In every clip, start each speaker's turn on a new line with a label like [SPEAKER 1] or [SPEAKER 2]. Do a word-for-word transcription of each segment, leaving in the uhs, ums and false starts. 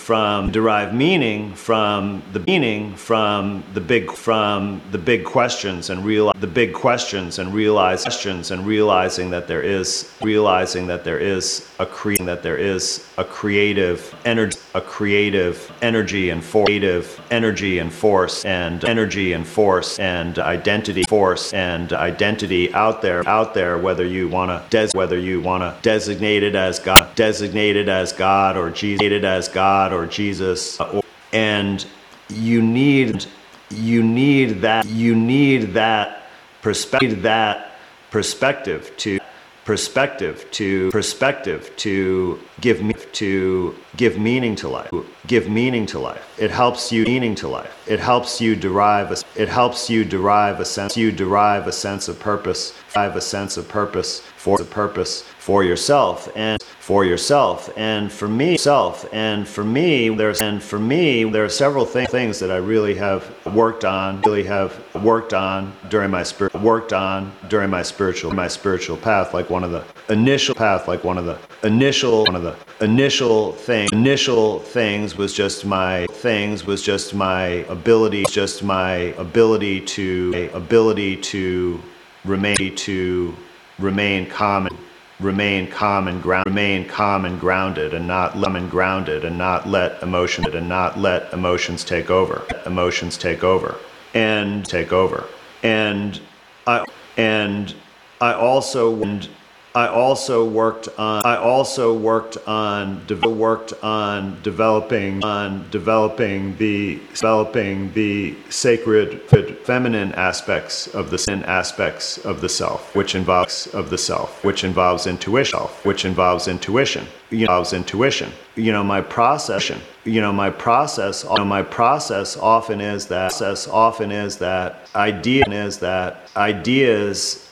[SPEAKER 1] from derive meaning from the meaning from the big from the big questions and realize the big questions and realize questions and realizing that there is realizing that there is a cre that there is a creative energy a creative energy and force creative energy and force and energy and force and identity force and identity out there out there whether you want to des whether you want to designate it as God designated as God or Jesus as God or Jesus or, and you need you need that you need that perspective that perspective to perspective to perspective to give me to give meaning to life give meaning to life it helps you meaning to life it helps you derive a, it helps you derive a sense you derive a sense of purpose derive a sense of purpose for the purpose for yourself and for yourself and for me self and for me there's and for me there are several th- things that I really have worked on really have worked on during my spirit worked on during my spiritual my spiritual path like one of the initial path like one of the initial one of the initial thing initial things was just my things was just my ability just my ability to ability to remain to remain calm and remain calm and ground remain calm and grounded and not let and grounded and not let emotion and not let emotions take over emotions take over and take over and I and I also and I also worked on I also worked on de- worked on developing on developing the developing the sacred feminine aspects of the sin aspects of the self which involves of the self which involves intuition which involves intuition you know, involves intuition you know my process you know my process you know, my process often is that process often is that idea is that ideas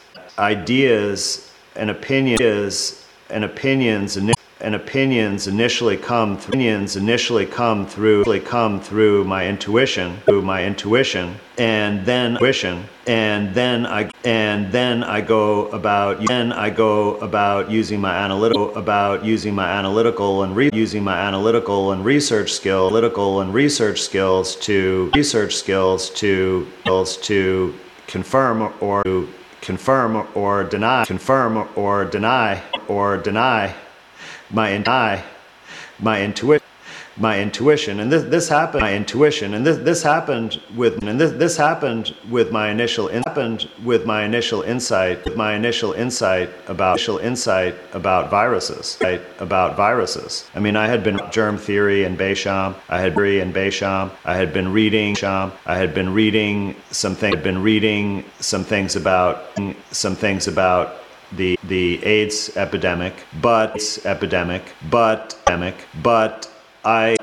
[SPEAKER 1] ideas and opinion is and opinions and opinions initially come through opinions initially come through come through my intuition through my intuition and then intuition and then I and then I go about then I go about using my analytical about using my analytical and re, using my analytical and research skill analytical and research skills to research skills to skills to confirm or to confirm or deny confirm or deny or deny my deny my intuition my intuition and this this happened my intuition and this this happened with and this this happened with my initial in, happened with my initial insight with my initial insight about initial insight about viruses right about viruses I mean I had been germ theory and Bayesham I had theory and Bayesham I had been reading Sham I had been reading something had been reading some things about some things about the the AIDS epidemic but epidemic but epidemic but I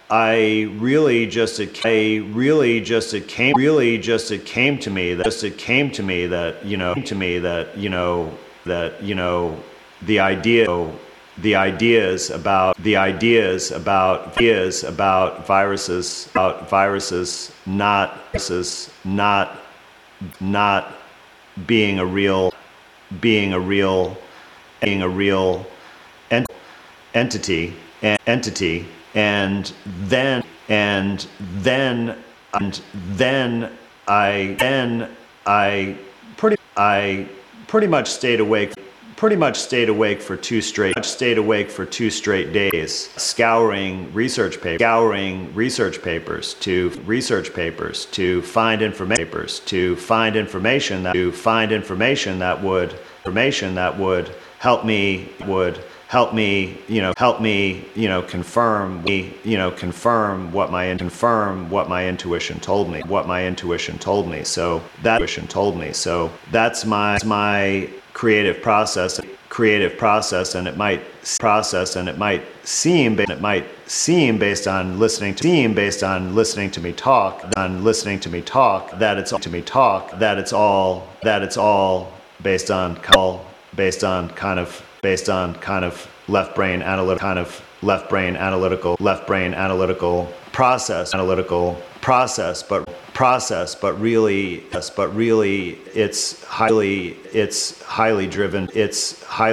[SPEAKER 1] I really just it I really just it came really just it came to me that just it came to me that you know to me that you know that you know the idea the ideas about the ideas about ideas about viruses about viruses not viruses not not being a real being a real being a real ent- entity and entity and then and then and then I then I pretty I pretty much stayed awake pretty much stayed awake for two straight stayed awake for two straight days scouring research papers scouring research papers to research papers to find information papers to find information that to find information that would information that would help me would help me you know help me you know confirm me you know confirm what my confirm what my intuition told me what my intuition told me so that intuition told me so that's my my creative process creative process and it might process and it might seem it might seem based on listening to seem based on listening to me talk on listening to me talk that it's all to me talk that it's all that it's all based on all based on kind of based on kind of left brain analytical kind of left brain analytical left brain analytical process analytical process but process but really yes, but really it's highly it's highly driven it's highly